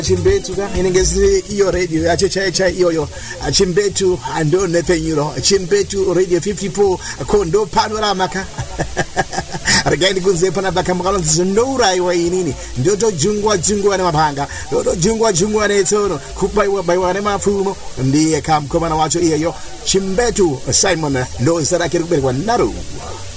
Chimbetu ka inengezi iyo radio yacho chaicha iyoyo Chimbetu ando nepenyuro Chimbetu radio 54 kondo panorama ka Argaini kunze pana baka mkalon zinora iwa inini Ndoto jungwa na mapanga Ndoto jungwa na itono Kupa iwa na mafumo Ndiye kamkoma na wacho iyoyo Chimbetu Simon ndo saraki rukberi kwa naru